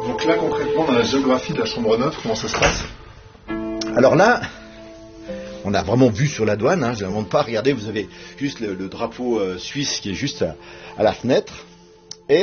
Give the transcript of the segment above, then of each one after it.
Donc là, concrètement, dans la géographie de la Chambre Neuve, comment ça se passe? Alors là, on a vraiment vu sur la douane, je n'invente pas, regardez, vous avez juste le drapeau suisse qui est juste à la fenêtre. Et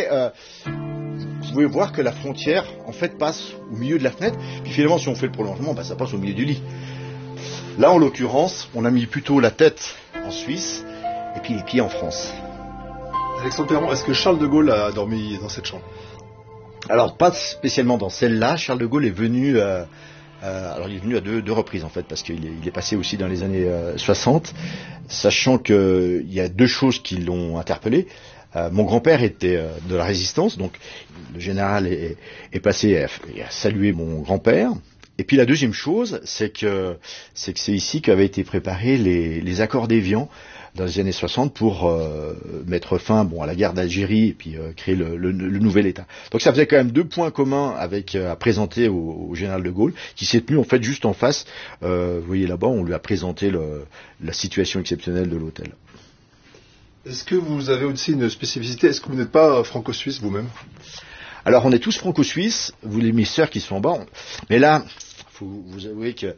vous pouvez voir que la frontière, en fait, passe au milieu de la fenêtre. Puis finalement, si on fait le prolongement, ça passe au milieu du lit. Là, en l'occurrence, on a mis plutôt la tête en Suisse et puis les pieds en France. Alexandre Perron, est-ce que Charles de Gaulle a dormi dans cette chambre? Alors, pas spécialement dans celle-là. Charles de Gaulle est venu... alors il est venu à deux reprises en fait, parce qu'il est passé aussi dans les années 60, sachant qu'il y a deux choses qui l'ont interpellé. Mon grand-père était de la résistance, donc le général est passé et a salué mon grand-père. Et puis la deuxième chose, c'est que c'est ici qu'avaient été préparés les accords d'Évian dans les années 60 pour mettre fin à la guerre d'Algérie et puis créer le nouvel État. Donc ça faisait quand même deux points communs à présenter au général de Gaulle, qui s'est tenu en fait juste en face. Vous voyez là-bas, on lui a présenté la situation exceptionnelle de l'hôtel. Est-ce que vous avez aussi une spécificité? Est-ce que vous n'êtes pas franco-suisse vous-même? Alors on est tous franco-suisses, vous les mes sœurs qui sont en bas, mais là, faut vous avouer que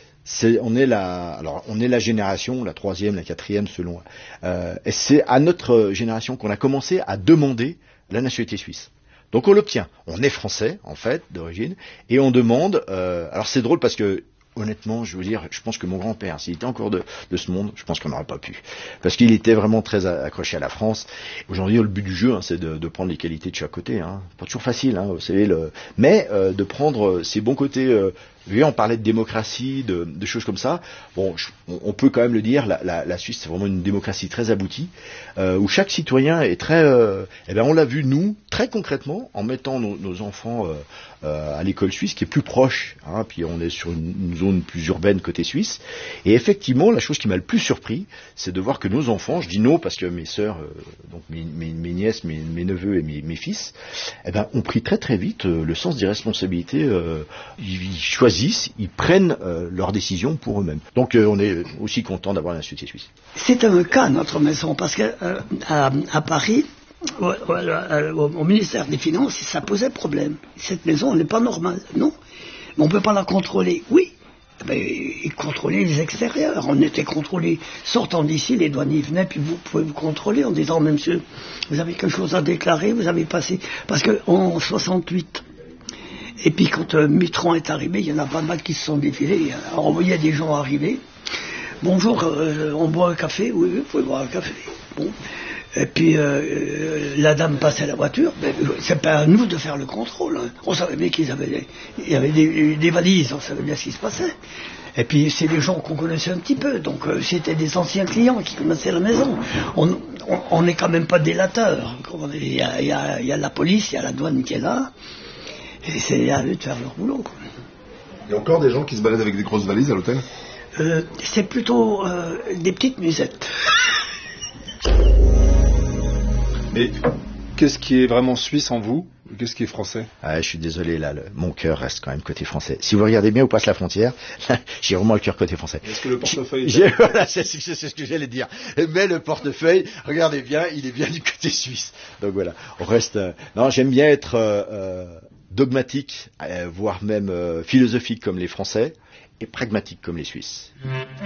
on est la génération, la troisième, la quatrième selon. Et c'est à notre génération qu'on a commencé à demander la nationalité suisse. Donc on l'obtient. On est français en fait d'origine et on demande. Alors c'est drôle parce que honnêtement, je veux dire, je pense que mon grand-père, s'il était encore de ce monde, je pense qu'on n'aurait pas pu. Parce qu'il était vraiment très accroché à la France. Aujourd'hui, le but du jeu, c'est de prendre les qualités de chaque côté. Pas toujours facile, vous savez, mais de prendre ses bons côtés. Vous voyez, on parlait de démocratie, de choses comme ça. Bon, on peut quand même le dire, la Suisse, c'est vraiment une démocratie très aboutie, où chaque citoyen est très... on l'a vu, nous, très concrètement, en mettant nos enfants à l'école suisse, qui est plus proche, puis on est sur une zone plus urbaine côté suisse. Et effectivement, la chose qui m'a le plus surpris, c'est de voir que nos enfants, je dis non parce que mes sœurs, donc mes nièces, mes neveux et mes fils, ont pris très très vite le sens des responsabilités. Ils choisissent, ils prennent leurs décisions pour eux-mêmes. Donc on est aussi content d'avoir la nationalité suisse. C'est un cas notre maison, parce que à Paris, au ministère des Finances, ça posait problème. Cette maison n'est pas normale, non. Mais on ne peut pas la contrôler, oui. Ils contrôlaient les extérieurs. On était contrôlés. Sortant d'ici, les douaniers venaient, puis vous pouvez vous contrôler en disant, mais monsieur, vous avez quelque chose à déclarer, vous avez passé... Parce qu'en 68... Et puis quand Mitterrand est arrivé, il y en a pas mal qui se sont défilés. Alors on voyait des gens arriver. Bonjour, on boit un café? Oui, vous pouvez boire un café. Bon. Et puis la dame passait la voiture. Mais c'est pas à nous de faire le contrôle. On savait bien il y avait des valises, on savait bien ce qui se passait. Et puis c'est des gens qu'on connaissait un petit peu. Donc c'était des anciens clients qui connaissaient la maison. On n'est quand même pas délateurs. Il y a la police, il y a la douane qui est là. Et c'est à eux de faire leur boulot. Il y a encore des gens qui se baladent avec des grosses valises à l'hôtel? C'est plutôt des petites musettes. Mais qu'est-ce qui est vraiment suisse en vous? Qu'est-ce qui est français? Je suis désolé, là, mon cœur reste quand même côté français. Si vous regardez bien où passe la frontière, j'ai vraiment le cœur côté français. Est-ce que le portefeuille... Voilà, c'est ce que j'allais dire. Mais le portefeuille, regardez bien, il est bien du côté suisse. Donc voilà, on reste... Non, j'aime bien être dogmatique, voire même philosophique comme les Français, et pragmatique comme les Suisses.